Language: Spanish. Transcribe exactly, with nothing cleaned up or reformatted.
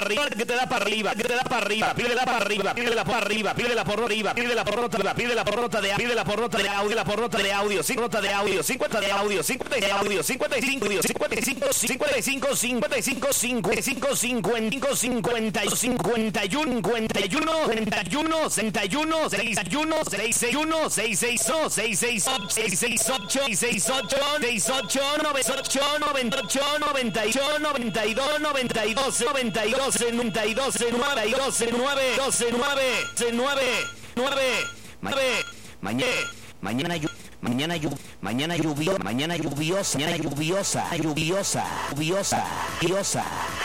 arriba, que te da para arriba, que te da para arriba, pídela para arriba, pídela para arriba, pídela por arriba, pídela por rota, pídela por rota de pídela por rota de audio, la por rota de audio, cincuenta de audio, cincuenta de audio, cincuenta de audio, cincuenta y cinco, cincuenta y cinco, cincuenta y cinco, cincuenta y cinco, cincuenta y cinco, cincuenta y cinco, cincuenta y cincuenta y uno, cincuenta y uno, cincuenta y uno, sesenta y uno, sesenta y uno, sesenta y uno, sesenta y uno, sesenta y ocho, sesenta y ocho, sesenta y ocho, sesenta y ocho, noventa y ocho, noventa y ocho, noventa y ocho, noventa y dos, noventa y dos, noventa y dos, noventa y dos, noventa y dos, nueve, doce, nueve, nueve, nueve, nueve, mañana, mañana, mañana, mañana lluviosa, mañana lluviosa, mañana lluviosa, lluviosa, lluviosa, lluviosa.